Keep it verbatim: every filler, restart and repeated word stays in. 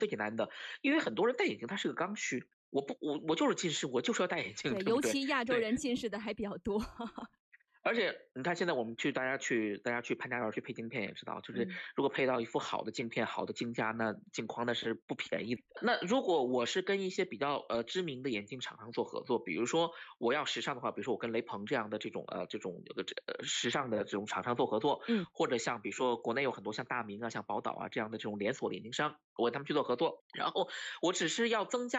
最简单的，因为很多人戴眼镜它是个刚需，我不我我就是近视，我就是要戴眼镜， 对， 对不对？ 尤其亚洲对。 人近视的还比较多。 而且你看现在我们去大家去大家去潘家园去配镜片也知道，就是嗯。 如果配到一副好的镜片，好的镜架，那镜框那是不便宜的。那如果我是跟一些比较呃知名的眼镜厂商做合作，比如说我要时尚的话，比如说我跟雷朋这样的这种呃这种呃呃时尚的这种厂商做合作， 嗯。 或者像比如说国内有很多像大明啊、像宝岛啊这样的这种连锁的眼镜商，我跟他们去做合作，然后我只是要增加